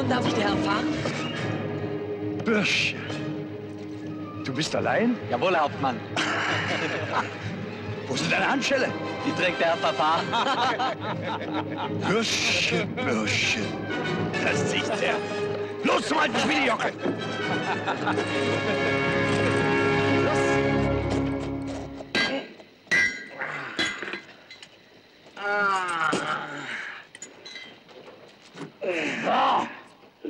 Wohin darf ich der Herr fahren? Bürschchen. Du bist allein? Jawohl, Herr Hauptmann. Wo sind deine Handschelle? Die trägt der Herr Papa. Bürschchen, Bürschchen. Das sieht er. Los zum alten Schmiedejockel!